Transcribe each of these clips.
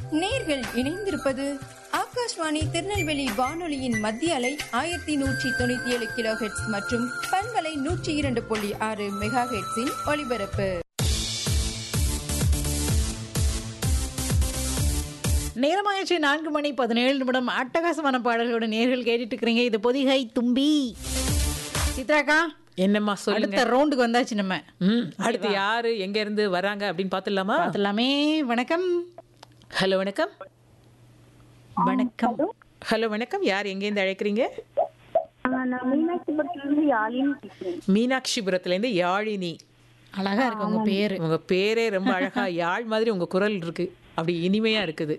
நேர்கள் இணைந்திருப்பது ஆகாஷ்வாணி திருநெல்வேலி வானொலியின் மத்திய அலை 1197 கிலோ ஹெர்ட்ஸ் மற்றும் பண்பலை 102.6 மெகா ஹெர்ட்ஸின் ஒலிபரப்பு. நேரமாயிடுச்சு 4 மணி 17 நிமிடம். அட்டகாசமான பாடல்களோட நேர்கள் கேட்டுட்டு இருக்கிறீங்க. இது பொதிகை தும்பி. சித்ராக்கா, என்னம்மா சொல்லுங்க. அடுத்த ரவுண்டுக்கு வந்தாச்சு நம்ம. அடுத்து யாரு எங்க இருந்து வராங்க அப்படின்னு பாத்துடலாமா? பார்த்துலாமே. வணக்கம். ஹலோ வணக்கம். வணக்கம். ஹலோ வணக்கம். யார் எங்க இருந்து அழைக்கிறீங்க? மீனாட்சிபுரத்துல இருந்து யாழினி. அழகா இருக்கு உங்க பேரு. உங்க பேரே ரொம்ப அழகா யாழ் மாதிரி உங்க குரல் இருக்கு. அப்படி இனிமையா இருக்குது.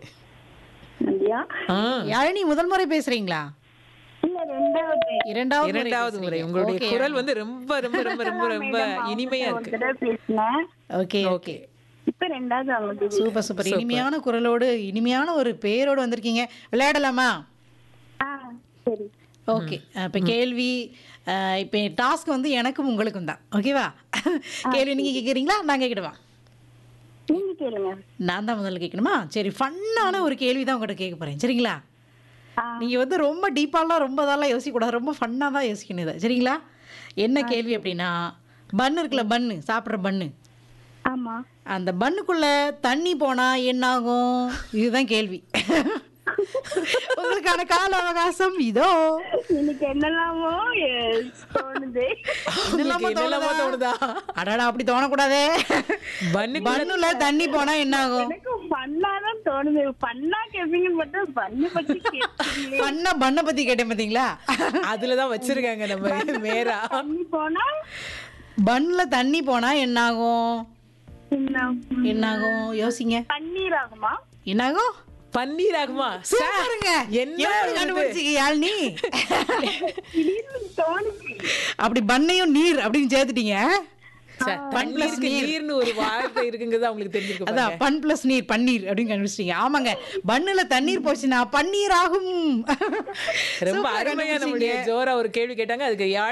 யாழினி முதல் முறை பேசுறீங்களா? இரண்டாவது முறை. உங்களுடைய குரல் வந்து ரொம்ப ரொம்ப ரொம்ப ரொம்ப ரொம்ப இனிமையா இருக்கு. Okay okay. Super super. இனிமையான குரலோடு இனிமையான ஒரு பேரோடு வந்திருக்கீங்க. விளையாடலாமா? ஓகே. இப்போ கேள்வி, இப்போ டாஸ்க் வந்து எனக்கும் உங்களுக்கும் தான். ஓகேவா? கேள்வி நீங்க கேட்குறீங்களா நான் கேட்கிடுவா? நான் தான் முதல்ல கேட்கணுமா? சரி, ஃபன்னான ஒரு கேள்வி தான் உங்கள்கிட்ட கேட்க போறேன். சரிங்களா? நீங்க வந்து ரொம்ப டீப்பாலாம் ரொம்ப இதெல்லாம் யோசிக்கக்கூடாது. ரொம்ப ஃபன்னாக தான் யோசிக்கணும் இதை. சரிங்களா? என்ன கேள்வி அப்படின்னா, பன்னு இருக்குல்ல, பன்னு சாப்பிட்ற பன்னு, அந்த பண்ணுக்குள்ள தண்ணி போனா என்ன ஆகும்? இதுதான் கேள்வி. உங்களுக்கான கால அவகாசம் இதோ. என்னெல்லாமோ தோணுதா? அடாடா, அப்படி தோணக்கூடாதே. பண்ணுல தண்ணி போனா என்ன ஆகும்? பண்ண பத்தி கேட்டேன் பாத்தீங்களா? அதுலதான் வச்சிருக்காங்க நம்ம மேரா. பன்ல தண்ணி போனா என்ன ஆகும்? என்னாகும் யோசிங்க. பன்னீர் ஆகுமா? என்னாகும்? பன்னீர் ஆகுமா? என்ன கண்டுபிடிச்சிங்க யாழ்னி? அப்படி பண்ணையும் நீர் அப்படின்னு சேர்த்துட்டீங்க. நீர்னு ஒரு வார்த்தை இருக்குங்கிறது அவங்களுக்கு தெரிஞ்சிருக்கு. அதான் பன் பிளஸ் நீர், பன்னீர் அப்படின்னு கண்டுபிடிச்சிட்டீங்க. ஆமாங்க, பண்ணுல தண்ணீர் போச்சுன்னா பன்னீர் ஆகும். ரொம்ப அருமையா நம்முடைய ஜோரா ஒரு கேள்வி கேட்டாங்க. அதுக்கு